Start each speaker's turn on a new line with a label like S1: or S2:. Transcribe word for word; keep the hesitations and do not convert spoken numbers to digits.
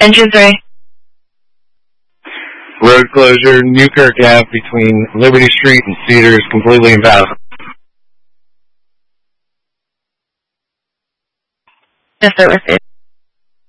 S1: Engine three.
S2: Road closure, Newkirk Avenue between Liberty Street and Cedar is completely invalid.
S1: Yes, sir, with it.